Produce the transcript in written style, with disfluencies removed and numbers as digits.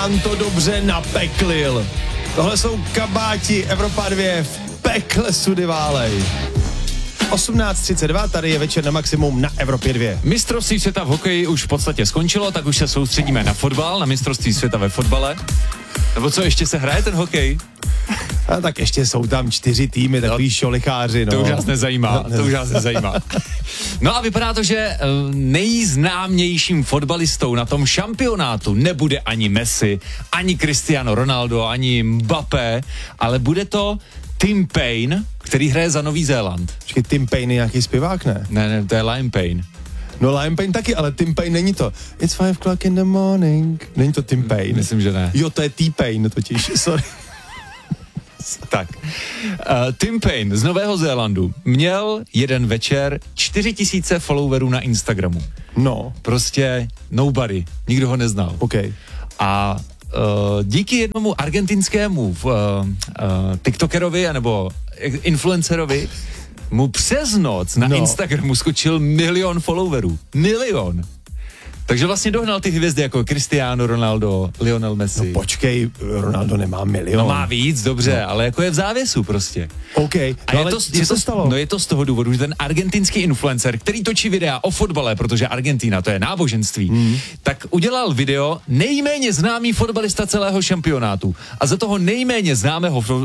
Pán to dobře napeklil. Tohle jsou kabáti Evropa 2 v pekle sudy válej. 18:32, tady je Večer na maximum na Evropě 2. Mistrovství světa v hokeji už v podstatě skončilo, tak už se soustředíme na fotbal, na mistrovství světa ve fotbale. Nebo co, ještě se hraje ten hokej? A tak ještě jsou tam 4 týmy, takový šolicháři, no. To už nás nezajímá, No a vypadá to, že nejznámějším fotbalistou na tom šampionátu nebude ani Messi, ani Cristiano Ronaldo, ani Mbappé, ale bude to Tim Payne, který hraje za Nový Zéland. Počkej, Tim Payne je nějaký zpěvák, ne? Ne, to je Liam Payne. No Liam Payne taky, ale Tim Payne není to. It's 5 o'clock in the morning. Není to Tim Payne. Myslím, že ne. Jo, to je T-Pain totiž, sorry. Tak. Tim Payne z Nového Zélandu měl jeden večer 4000 followerů na Instagramu. No. Prostě nobody. Nikdo ho neznal. OK. A díky jednomu argentinskému tiktokerovi nebo influencerovi mu přes noc na Instagramu skočil 1 milion followerů. 1 milion. Takže vlastně dohnal ty hvězdy jako Cristiano Ronaldo, Lionel Messi. No počkej, Ronaldo nemá 1 milion. No má víc, dobře, ale jako je v závěsu prostě. OK, A ale co se stalo? No je to z toho důvodu, že ten argentinský influencer, který točí videa o fotbale, protože Argentina to je náboženství, tak udělal video nejméně známý fotbalista celého šampionátu. A za toho nejméně známého